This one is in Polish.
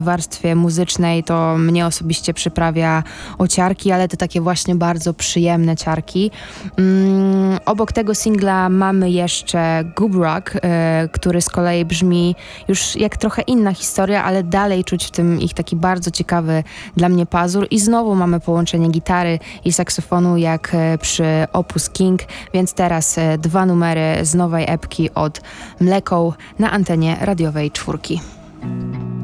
warstwie muzycznej to mnie osobiście przyprawia o ciarki, ale to takie właśnie bardzo przyjemne ciarki. Obok tego singla mamy jeszcze Goob Rock, który z kolei brzmi już jak trochę inna historia, ale dalej czuć w tym ich taki bardzo ciekawy dla mnie pazur i znowu mamy połączenie gitary i saksofonu jak przy Opus King, więc teraz 2 numery z nowej epki od Mleko na antenie radiowej 4.